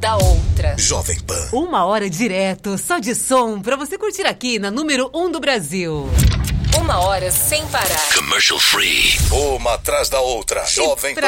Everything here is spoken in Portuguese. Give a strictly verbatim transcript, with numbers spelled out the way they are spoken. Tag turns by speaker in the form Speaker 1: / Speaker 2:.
Speaker 1: da outra.
Speaker 2: Jovem Pan.
Speaker 3: Uma hora direto, só de som, pra você curtir aqui na número um do Brasil.
Speaker 1: Uma hora sem parar.
Speaker 2: Commercial free. Uma atrás da outra. Jovem Pan.